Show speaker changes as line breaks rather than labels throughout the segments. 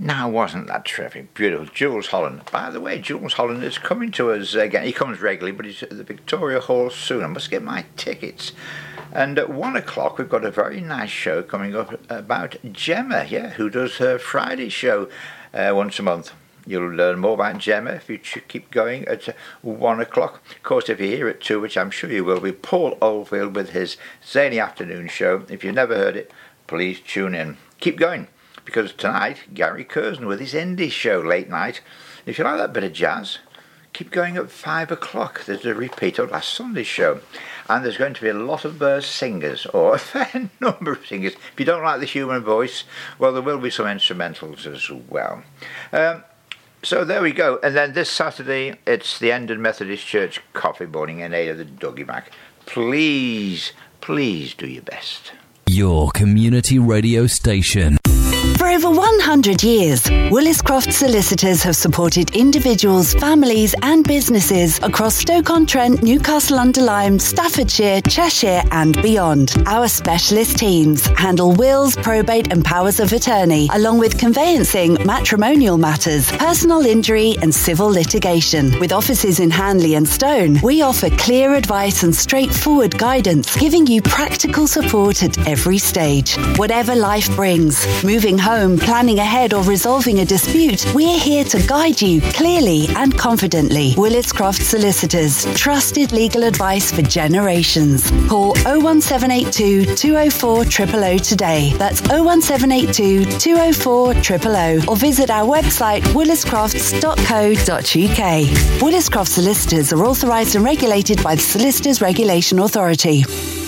Now, wasn't that terrific? Beautiful. Jools Holland. By the way, Jools Holland is coming to us again. He comes regularly, but he's at the Victoria Hall soon. I must get my tickets. And at 1 o'clock, we've got a very nice show coming up about Gemma, who does her Friday show once a month. You'll learn more about Gemma if you keep going at 1 o'clock. Of course, if you're here at 2, which I'm sure you will be, Paul Oldfield with his zany afternoon show. If you've never heard it, please tune in. Keep going, because tonight, Gary Curzon with his indie show late night. If you like that bit of jazz, keep going at 5 o'clock. There's a repeat of last Sunday's show. And there's going to be a lot of singers, or a fair number of singers. If you don't like the human voice, well, there will be some instrumentals as well. So there we go. And then this Saturday, it's the Endon Methodist Church coffee morning in aid of the Dougie Mac. Please, please do your best.
Your community radio station.
For over 100 years, Willis Croft Solicitors have supported individuals, families and businesses across Stoke-on-Trent, Newcastle-under-Lyme, Staffordshire, Cheshire and beyond. Our specialist teams handle wills, probate and powers of attorney, along with conveyancing, matrimonial matters, personal injury and civil litigation. With offices in Hanley and Stone, we offer clear advice and straightforward guidance, giving you practical support at every stage. Whatever life brings, moving home, planning ahead or resolving a dispute, we're here to guide you clearly and confidently. Willis Croft Solicitors, trusted legal advice for generations. Call 01782 204 000 today. That's 01782 204 000 or visit our website williscrofts.co.uk. Willis Croft Solicitors are authorised and regulated by the Solicitors Regulation Authority.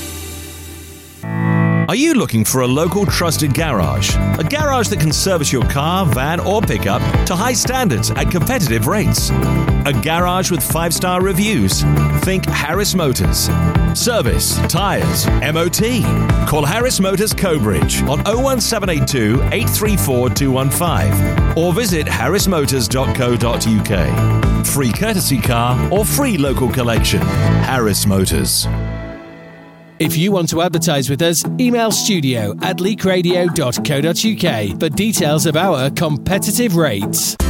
Are you looking for a local trusted garage? A garage that can service your car, van or pickup to high standards at competitive rates. A garage with 5-star reviews. Think Harris Motors. Service, tyres, MOT. Call Harris Motors Cobridge on 01782 834 215 or visit harrismotors.co.uk. Free courtesy car or free local collection. Harris Motors.
If you want to advertise with us, email studio@leakradio.co.uk for details of our competitive rates.